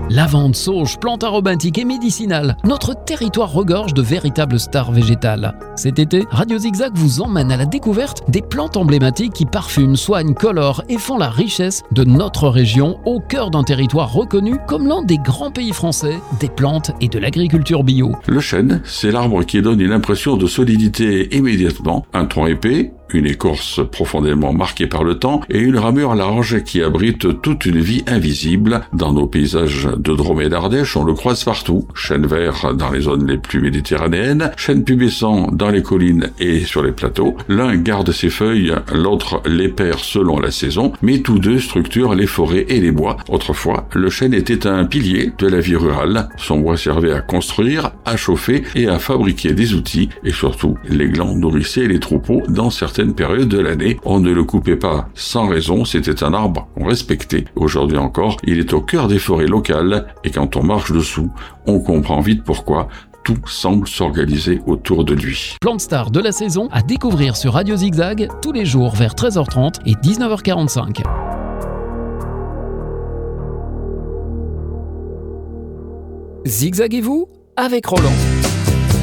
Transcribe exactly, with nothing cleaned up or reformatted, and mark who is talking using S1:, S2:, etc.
S1: Lavande, sauge, plantes aromatiques et médicinales, notre territoire regorge de véritables stars végétales. Cet été, Radio Zigzag vous emmène à la découverte des plantes emblématiques qui parfument, soignent, colorent et font la richesse de notre région au cœur d'un territoire reconnu comme l'un des grands pays français des plantes et de l'agriculture bio.
S2: Le chêne, c'est l'arbre qui donne une impression de solidité immédiatement, un tronc épais, une écorce profondément marquée par le temps et une ramure large qui abrite toute une vie invisible. Dans nos paysages de Drôme et d'Ardèche, on le croise partout. Chêne vert dans les zones les plus méditerranéennes, chêne pubescent dans les collines et sur les plateaux. L'un garde ses feuilles, l'autre les perd selon la saison, mais tous deux structurent les forêts et les bois. Autrefois, le chêne était un pilier de la vie rurale. Son bois servait à construire, à chauffer et à fabriquer des outils, et surtout, les glands nourrissaient les troupeaux dans certaines périodes de l'année. On ne le coupait pas sans raison, c'était un arbre qu'on respectait. Aujourd'hui encore, il est au cœur des forêts locales, et quand on marche dessous, on comprend vite pourquoi. Tout semble s'organiser autour de lui.
S1: Plante star de la saison à découvrir sur Radio Zigzag tous les jours vers treize heures trente et dix-neuf heures quarante-cinq. Zigzaguez-vous avec Roland.